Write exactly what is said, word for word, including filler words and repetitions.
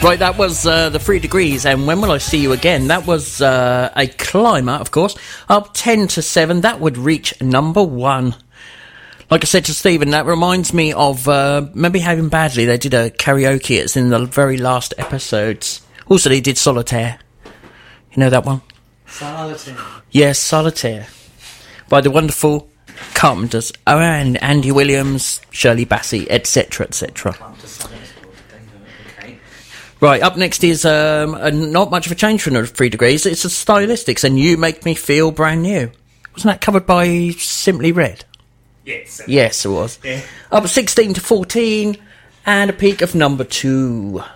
Right, that was uh, the Three Degrees, and When Will I See You Again? That was uh, a climber, of course, up ten to seven. That would reach number one. Like I said to Stephen, that reminds me of uh, remember Behaving Badly. They did a karaoke. It's in the very last episodes. Also, they did Solitaire. You know that one? Solitaire. Yes, Solitaire, by the wonderful Carpenters. Oh, and Andy Williams, Shirley Bassey, et cetera, et cetera. Right, up next is um, a, not much of a change from the Three Degrees. It's a Stylistics, and You Make Me Feel Brand New. Wasn't that covered by Simply Red? Yes. Yes, it was. Yeah. Up sixteen to fourteen, and a peak of number two.